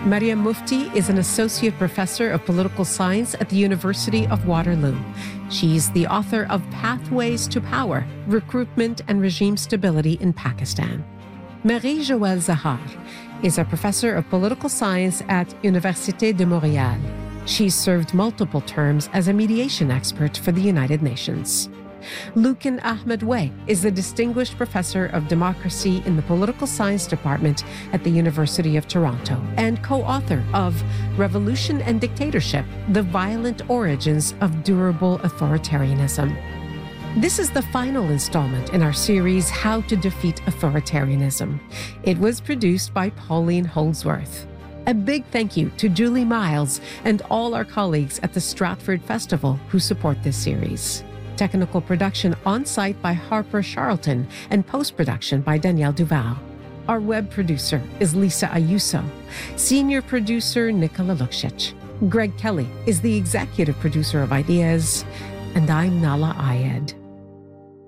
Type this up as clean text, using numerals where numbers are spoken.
Mariam Mufti is an associate professor of political science at the University of Waterloo. She's the author of Pathways to Power, Recruitment and Regime Stability in Pakistan. Marie-Joëlle Zahar is a professor of political science at Université de Montréal. She's served multiple terms as a mediation expert for the United Nations. Luqman Ahmed Way is the Distinguished Professor of Democracy in the Political Science Department at the University of Toronto and co-author of Revolution and Dictatorship: The Violent Origins of Durable Authoritarianism. This is the final installment in our series, How to Defeat Authoritarianism. It was produced by Pauline Holdsworth. A big thank you to Julie Miles and all our colleagues at the Stratford Festival who support this series. Technical production on-site by Harper Charlton and post-production by Danielle Duval. Our web producer is Lisa Ayuso. Senior producer Nicola Luksic. Greg Kelly is the executive producer of Ideas. And I'm Nahlah Ayed.